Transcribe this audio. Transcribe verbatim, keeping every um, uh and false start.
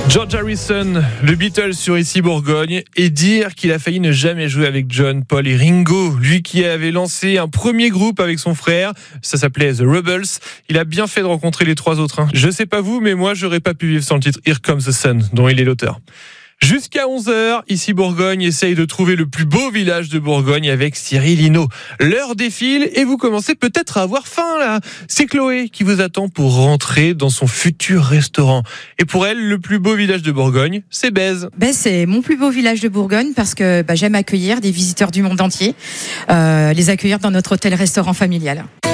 George Harrison, le Beatles sur Ici Bourgogne, et dire qu'il a failli ne jamais jouer avec John, Paul et Ringo. Lui qui avait lancé un premier groupe avec son frère, ça s'appelait The Rebels. Il a bien fait de rencontrer les trois autres. Hein. Je sais pas vous, mais moi j'aurais pas pu vivre sans le titre Here Comes the Sun, dont il est l'auteur. Jusqu'à onze heures, Ici Bourgogne essaye de trouver le plus beau village de Bourgogne avec Cyril Hinault. L'heure défile et vous commencez peut-être à avoir faim là. C'est Chloé qui vous attend pour rentrer dans son futur restaurant. Et pour elle, le plus beau village de Bourgogne, c'est Bèze. Bèze, c'est mon plus beau village de Bourgogne parce que bah, j'aime accueillir des visiteurs du monde entier, euh, les accueillir dans notre hôtel-restaurant familial.